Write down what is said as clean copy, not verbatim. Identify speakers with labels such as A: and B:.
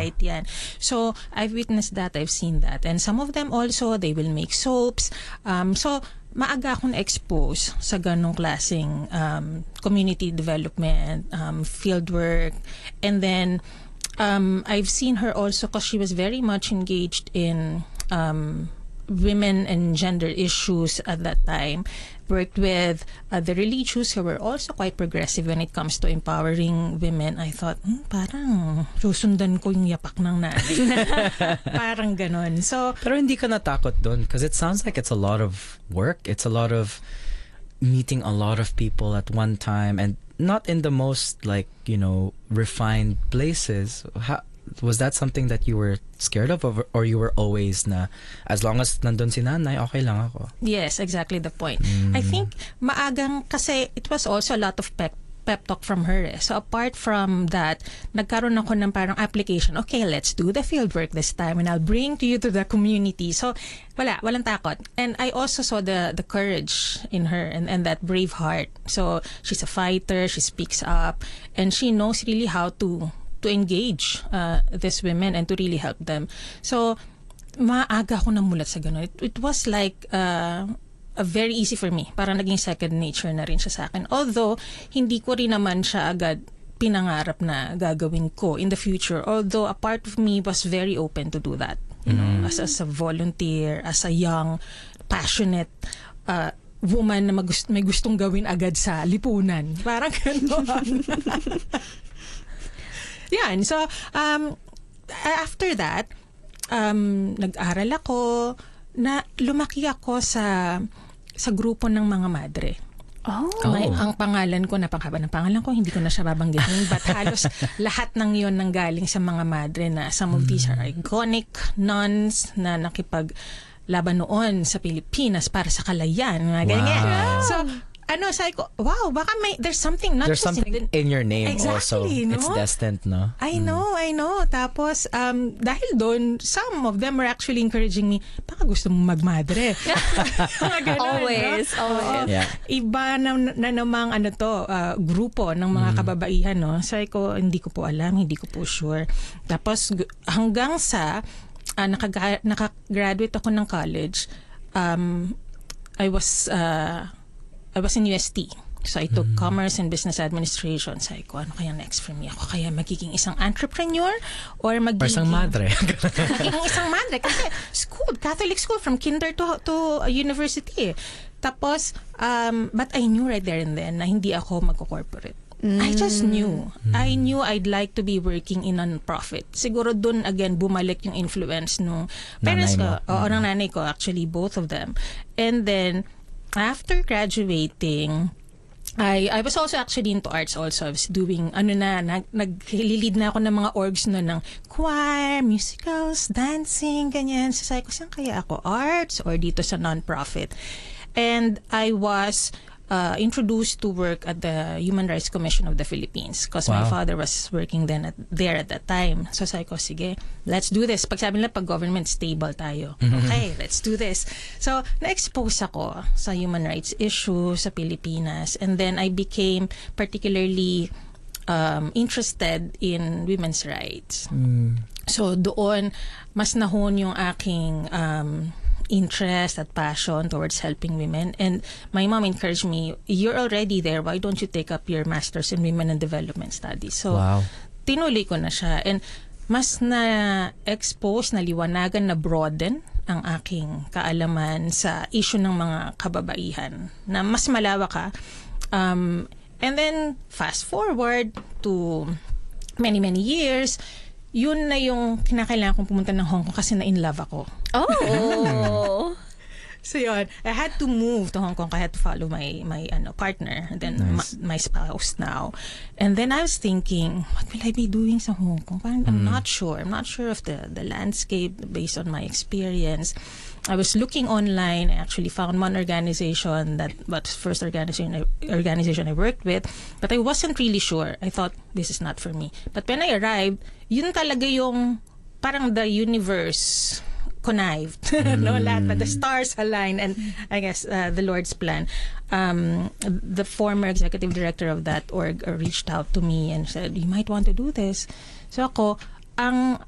A: right yan. So I've witnessed that, I've seen that, and some of them also, they will make soaps. So maaga akong expose sa ganong klaseng community development, field work, and then I've seen her also because she was very much engaged in women and gender issues at that time. Worked with the religious who were also quite progressive when it comes to empowering women. I thought, parang susundan ko yung yapak ng nanay. Parang ganon. So,
B: pero hindi ka natakot doon because it sounds like it's a lot of work. It's a lot of meeting a lot of people at one time and not in the most refined places. Was that something that you were scared of, or you were always na as long as nandun si nanay, okay lang ako?
A: Yes, exactly the point. I think maagang kasi it was also a lot of pep talk from her. So apart from that, nagkaroon ako ng parang application. Okay, let's do the field work this time and I'll bring you to the community. So walang takot. And I also saw the courage in her and that brave heart. So she's a fighter, she speaks up, and she knows really how to engage these women and to really help them. So, maaga ako namulat sa ganun. It was like very easy for me. Parang naging second nature na rin siya sa akin. Although, hindi ko rin naman siya agad pinangarap na gagawin ko in the future. Although, a part of me was very open to do that. You know, as a volunteer, as a young, passionate woman na may gustong gawin agad sa lipunan. Parang gano'n. Yan. So, after that, nag-aral ako, na lumaki ako sa grupo ng mga madre. Ang pangalan ko, napakahaba ng pangalan ko, hindi ko na siya babanggitin, but halos lahat ng yon nanggaling sa mga madre na some of these are iconic nuns na nakipaglaban noon sa Pilipinas para sa kalayan. Mga ganyan. So, sabi ko, wow, baka there's something
B: in your name
A: exactly,
B: also.
A: No?
B: It's destined, no?
A: I know. Tapos, dahil doon, some of them were actually encouraging me, baka gusto mong magmadre.
C: Always.
B: Yeah.
A: Iba na namang grupo ng mga kababaihan, no? Sabi ko, hindi ko po alam, hindi ko po sure. Tapos, hanggang sa nakagraduate ako ng college, I was in UST. So I took Commerce and Business Administration. Sabi ko, ano kaya next for me? Ako kaya magiging isang entrepreneur or
B: isang madre?
A: Magiging isang madre. Kasi Catholic school from kinder to university. Tapos, but I knew right there and then na hindi ako magko-corporate. I just knew. I knew I'd like to be working in non-profit. Siguro dun again bumalik yung influence nung parents ko. Oo, ng nanay ko. Actually, both of them. And then, after graduating, I was also actually into arts also. I was doing, naglilid na ako ng mga orgs ng choir, musicals, dancing, ganyan. So sabi ko, saan kaya ako? Arts or dito sa non-profit? And I was introduced to work at the Human Rights Commission of the Philippines because my father was working there at that time. So sabi ko, sige, let's do this. Pag sabi nila, pag government, stable tayo. Okay, let's do this. So, na-expose ako sa human rights issues sa Pilipinas. And then I became particularly interested in women's rights. So, doon, mas nahon yung aking interest at passion towards helping women. And my mom encouraged me, you're already there, why don't you take up your master's in women and development studies? So, tinuloy ko na siya. And mas na-expose, naliwanagan, na broaden ang aking kaalaman sa issue ng mga kababaihan na mas malawak ka. And then, fast forward to many years, yun na yung kinakailangan kong pumunta ng Hong Kong kasi na-in-love ako. So yun, I had to move to Hong Kong. I had to follow my partner, and then my spouse now. And then I was thinking, what will I be doing sa Hong Kong? Parang I'm not sure. I'm not sure of the landscape based on my experience. I was looking online. I actually found one organization that was first organization I worked with, but I wasn't really sure. I thought, this is not for me. But when I arrived, yun talaga yung parang the universe connived. No, lahat, the stars aligned, and I guess the Lord's plan. The former executive director of that org reached out to me and said, you might want to do this. So ako, ang